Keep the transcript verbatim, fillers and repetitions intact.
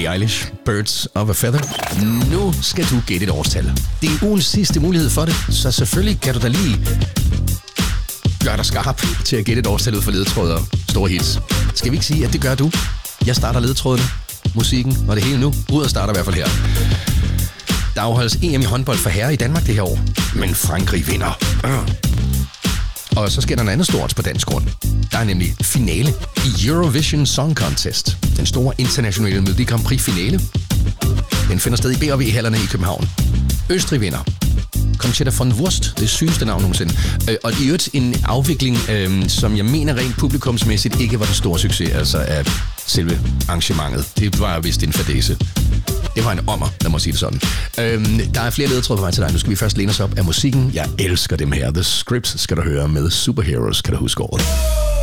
Billie Eilish, Birds of a Feather. Nu skal du gætte et årstal. Det er ugens sidste mulighed for det, så selvfølgelig kan du da lige gøre dig skarp til at gætte et årstal ud for ledetråde og store hits. Skal vi ikke sige, at det gør du? Jeg starter ledetrådene, musikken og det hele nu. Ud og starter i hvert fald her. Der afholdes E M i håndbold for herrer i Danmark det her år, men Frankrig vinder. Øh. Og så sker der noget andet stort på dansk grund. Der er nemlig finale i Eurovision Song Contest. Den store internationale Melodi Grand Prix finale. Den finder sted i B og V-hallerne i København. Østrig vinder. Conchita von Wurst, det sygeste navn nogensinde. Øh, og i øvrigt en afvikling, øh, som jeg mener rent publikumsmæssigt ikke var den store succes, altså af selve arrangementet. Det var vist en fadese. Det var en ommer, lad mig sige det sådan. Øhm, der er flere ledetråde på vej til dig. Nu skal vi først læne os op af musikken. Jeg elsker dem her. The Scripts skal du høre med Superheroes, kan du huske året.